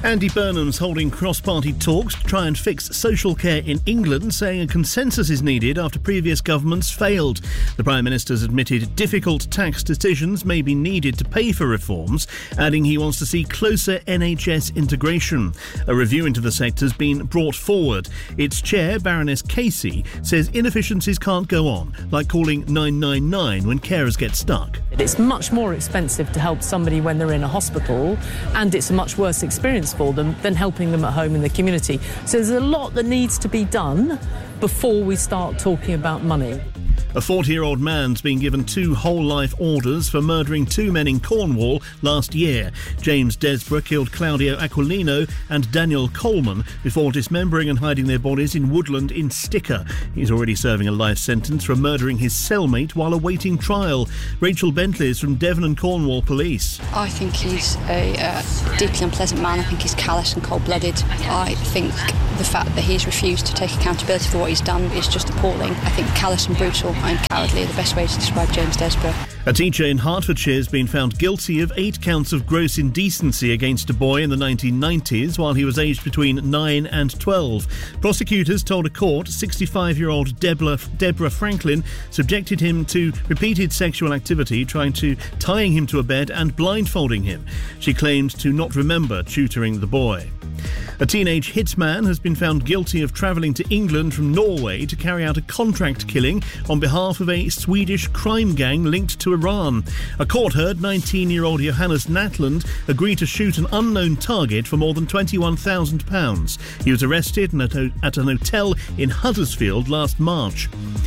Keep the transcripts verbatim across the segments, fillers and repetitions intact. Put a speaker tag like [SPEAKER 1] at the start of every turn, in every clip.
[SPEAKER 1] Andy Burnham's holding cross-party talks to try and fix social care in England, saying a consensus is needed after previous governments failed. The Prime Minister's admitted difficult tax decisions may be needed to pay for reforms, adding he wants to see closer N H S integration. A review into the sector's been brought forward. Its chair, Baroness Casey, says inefficiencies can't go on, like calling nine nine nine when carers get stuck.
[SPEAKER 2] It's much more expensive to help somebody when they're in a hospital, and it's a much worse experience for them than helping them at home in the community. So there's a lot that needs to be done before we start talking about money.
[SPEAKER 1] A forty-year-old man's been given two whole-life orders for murdering two men in Cornwall last year. James Desborough killed Claudio Aquilino and Daniel Coleman before dismembering and hiding their bodies in woodland in Sticker. He's already serving a life sentence for murdering his cellmate while awaiting trial. Rachel Bentley is from Devon and Cornwall Police.
[SPEAKER 3] I think he's a uh, deeply unpleasant man. I think he's callous and cold-blooded. I think the fact that he's refused to take accountability for what he's done is just appalling. I think callous and brutal and cowardly are the best way to describe James Desborough.
[SPEAKER 1] A teacher in Hertfordshire has been found guilty of eight counts of gross indecency against a boy in the nineteen nineties while he was aged between nine and twelve. Prosecutors told a court sixty-five-year-old Deborah, Deborah Franklin subjected him to repeated sexual activity, trying to tying him to a bed and blindfolding him. She claimed to not remember tutoring the boy. A teenage hitman has been found guilty of travelling to England from Norway to carry out a contract killing on behalf of a Swedish crime gang linked to Iran. A court heard nineteen-year-old Johannes Natland agree to shoot an unknown target for more than twenty-one thousand pounds. He was arrested at an hotel in Huddersfield last March.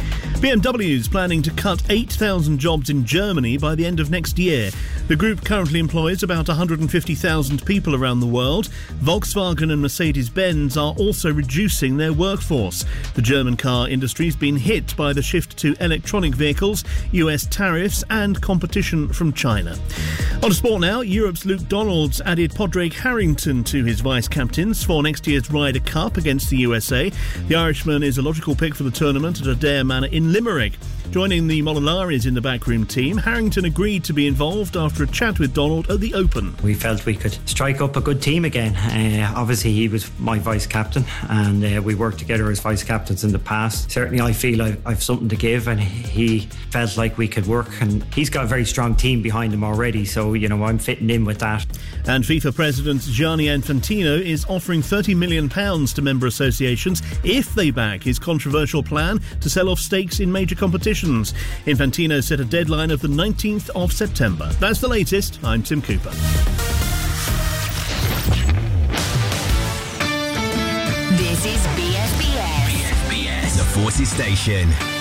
[SPEAKER 1] B M W is planning to cut eight thousand jobs in Germany by the end of next year. The group currently employs about one hundred fifty thousand people around the world. Volkswagen and Mercedes-Benz are also reducing their workforce. The German car industry has been hit by the shift to electronic vehicles, U S tariffs and competition from China. On to sport now. Europe's Luke Donalds added Padraig Harrington to his vice-captains for next year's Ryder Cup against the U S A. The Irishman is a logical pick for the tournament at Adair Manor in Limerick. Joining the Molinaris in the backroom team, Harrington agreed to be involved after a chat with Donald at the Open.
[SPEAKER 4] We felt we could strike up a good team again. Uh, obviously he was my vice-captain and uh, we worked together as vice-captains in the past. Certainly I feel I've, I've something to give and he felt like we could work, and he's got a very strong team behind him already, so you know I'm fitting in with that.
[SPEAKER 1] And FIFA President Gianni Infantino is offering thirty million pounds to member associations if they back his controversial plan to sell off stakes in major competitions. Infantino set a deadline of the nineteenth of September. That's the latest. I'm Tim Cooper.
[SPEAKER 5] This is B S B S.
[SPEAKER 6] B S B S, the Forces Station.